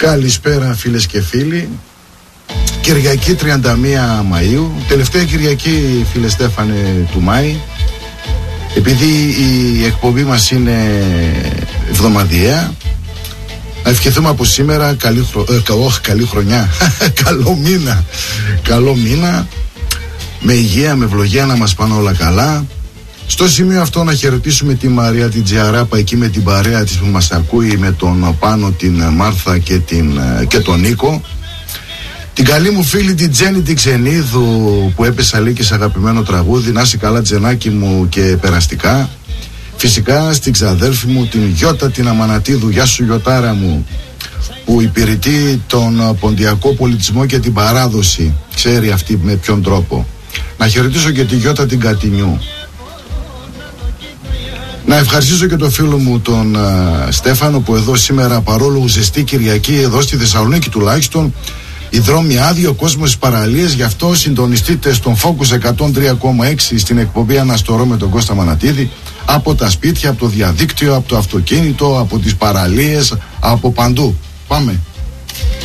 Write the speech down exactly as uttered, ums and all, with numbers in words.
Καλησπέρα φίλες και φίλοι. Κυριακή τριάντα μία Μαΐου, τελευταία Κυριακή φίλε Στέφανε του Μάη. Επειδή η εκπομπή μας είναι εβδομαδιαία, να ευχηθούμε από σήμερα καλή, χρο... ε, κα... oh, καλή χρονιά καλό μήνα καλό μήνα με υγεία, με ευλογία, να μας πάνε όλα καλά. Στο σημείο αυτό να χαιρετήσουμε τη Μαρία την Τζιαράπα εκεί με την παρέα της που μας ακούει, με τον Πάνο, την Μάρθα και, την, και τον Νίκο. Την καλή μου φίλη την Τζέννη την Ξενίδου που έπεσε αλήκης αγαπημένο τραγούδι. Να είσαι καλά Τζενάκι μου και περαστικά. Φυσικά στην ξαδέλφη μου την Γιώτα την Αμανατίδου. Γεια σου Γιωτάρα μου, που υπηρετεί τον ποντιακό πολιτισμό και την παράδοση. Ξέρει αυτή με ποιον τρόπο. Να χαιρετήσω και τη Γιώτα την Κατινιού. Να ευχαριστήσω και τον φίλο μου τον uh, Στέφανο που εδώ σήμερα, παρόλο ζεστή Κυριακή εδώ στη Θεσσαλονίκη τουλάχιστον, οι δρόμοι άδειοι, ο κόσμος στις παραλίες. Γι' αυτό συντονιστείτε στον Focus εκατόν τρία κόμμα έξι στην εκπομπή Αναστορώ με τον Κώστα Μανατίδη, από τα σπίτια, από το διαδίκτυο, από το αυτοκίνητο, από τις παραλίες, από παντού. Πάμε.